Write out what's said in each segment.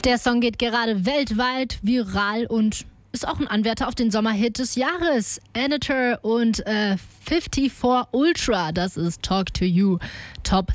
Der Song geht gerade weltweit viral und ist auch ein Anwärter auf den Sommerhit des Jahres. Anita und 54 Ultra, das ist Talk to You. Top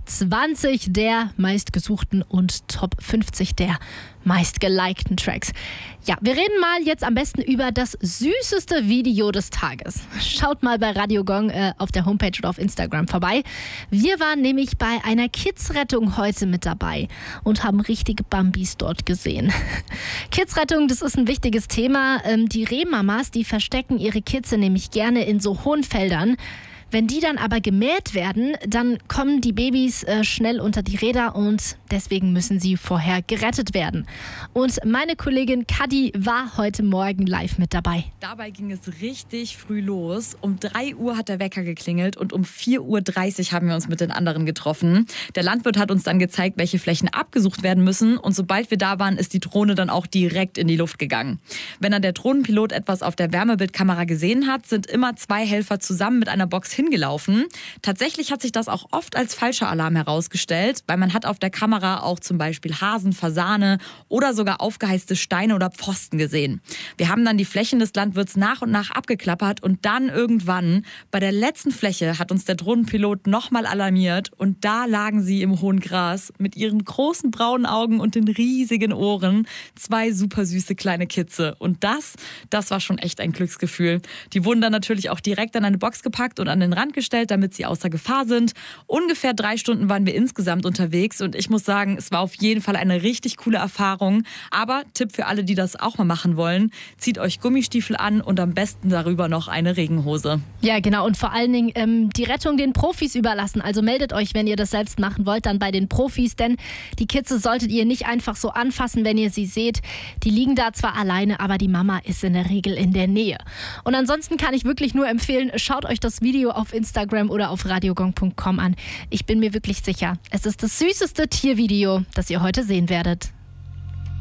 20 der meistgesuchten und Top 50 der meistgelikten Tracks. Ja, wir reden mal jetzt am besten über das süßeste Video des Tages. Schaut mal bei Radio Gong auf der Homepage oder auf Instagram vorbei. Wir waren nämlich bei einer Kidsrettung heute mit dabei und haben richtige Bambis dort gesehen. Kidsrettung, das ist ein wichtiges Thema. Die Rehmamas, die verstecken ihre Kids nämlich gerne in so hohen Feldern. Wenn die dann aber gemäht werden, dann kommen die Babys schnell unter die Räder und deswegen müssen sie vorher gerettet werden. Und meine Kollegin Kadi war heute Morgen live mit dabei. Dabei ging es richtig früh los. Um 3 Uhr hat der Wecker geklingelt und um 4:30 Uhr haben wir uns mit den anderen getroffen. Der Landwirt hat uns dann gezeigt, welche Flächen abgesucht werden müssen und sobald wir da waren, ist die Drohne dann auch direkt in die Luft gegangen. Wenn dann der Drohnenpilot etwas auf der Wärmebildkamera gesehen hat, sind immer 2 Helfer zusammen mit einer Box hingelaufen. Tatsächlich hat sich das auch oft als falscher Alarm herausgestellt, weil man hat auf der Kamera auch zum Beispiel Hasen, Fasane oder sogar aufgeheizte Steine oder Pfosten gesehen. Wir haben dann die Flächen des Landwirts nach und nach abgeklappert und dann irgendwann bei der letzten Fläche hat uns der Drohnenpilot nochmal alarmiert und da lagen sie im hohen Gras mit ihren großen braunen Augen und den riesigen Ohren. 2 super süße kleine Kitze und das war schon echt ein Glücksgefühl. Die wurden dann natürlich auch direkt an eine Box gepackt und an den Rand gestellt, damit sie außer Gefahr sind. Ungefähr 3 Stunden waren wir insgesamt unterwegs und ich muss sagen, es war auf jeden Fall eine richtig coole Erfahrung. Aber Tipp für alle, die das auch mal machen wollen, zieht euch Gummistiefel an und am besten darüber noch eine Regenhose. Ja, genau. Und vor allen Dingen die Rettung den Profis überlassen. Also meldet euch, wenn ihr das selbst machen wollt, dann bei den Profis. Denn die Kitze solltet ihr nicht einfach so anfassen, wenn ihr sie seht. Die liegen da zwar alleine, aber die Mama ist in der Regel in der Nähe. Und ansonsten kann ich wirklich nur empfehlen, schaut euch das Video auf Instagram oder auf radiogong.com an. Ich bin mir wirklich sicher, es ist das süßeste Tiervideo, das ihr heute sehen werdet.